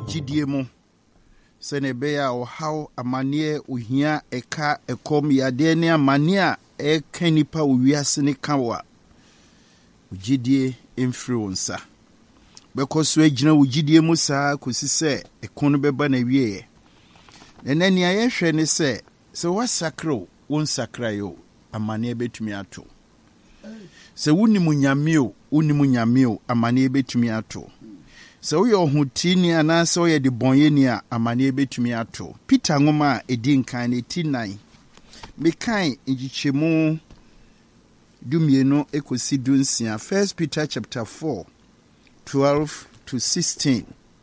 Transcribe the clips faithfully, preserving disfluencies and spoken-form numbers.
wujidie mu se ne be ya o haw amane ohia eka ekom yade ne amane a eka nipa owiase ne kawa wujidie influencer bekoso agina wujidie mu saa kosi se ekon beba na wieye nenani ayehwe ne se se wasakro won sakrayo amane betumi ato se wuni munyameo wuni munyameo amane betumi ato se wo yo hutini anase wo ye de bonye ni a amane betumi ato Peter ngoma edi nkan ne ti nine mekan ngichemu dumieno ekosi dunsia First Peter chapter four twelve to sixteen.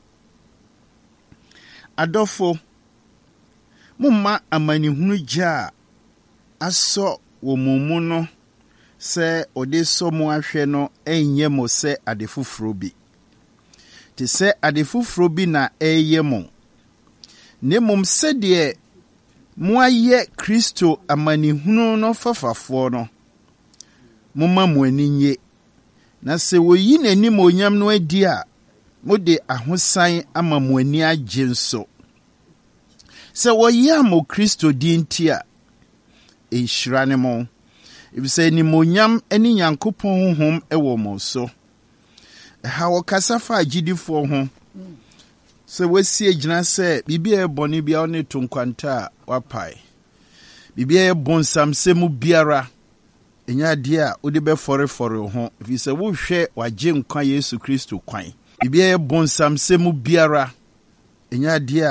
Adofo mumma amani hunu ja aso wo mumu no se ode so mu ahwe no enye mo se adefufuro bi te se adefufuro bi na eye mo ne mum se de mo aye Kristo amani hunu no fafafo no mumma mo aninye na se woyi nani mo onyam no adi a mo de ahosan ama mo ani agye nso se woyi amo Kristo di ntia ehira ne mo ibise ni mo onyam ani Nyankopɔn honhom ewo mo so ha wo kasafa agidifo ho se wasi agina se bibia eboni bia one tonkwanta wapai bibia ebonsam se mu biara enya dia odi be fore fore ho fi se wo hwe waje nkwa Yesu Kristo kwan bibia ebonsam se mu biara enya dia